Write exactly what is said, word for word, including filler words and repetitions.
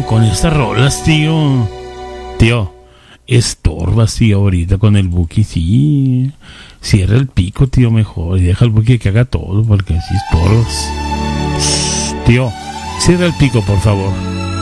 con estas rolas, tío. Tío, estorbas, tío, ahorita con el Buki, sí. Cierra el pico, tío, mejor. Y deja al Buki que haga todo, porque así estorbas. Tío, cierra el pico, por favor.